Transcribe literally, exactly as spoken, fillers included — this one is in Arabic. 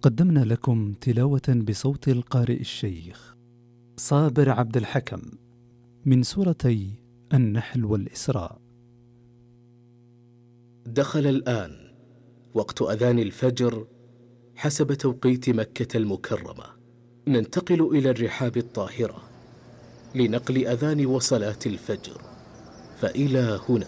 قدمنا لكم تلاوة بصوت القارئ الشيخ صابر عبد الحكم من سورتي النحل والإسراء. دخل الآن وقت أذان الفجر حسب توقيت مكة المكرمة. ننتقل إلى الرحاب الطاهرة لنقل أذان وصلاة الفجر، فإلى هنا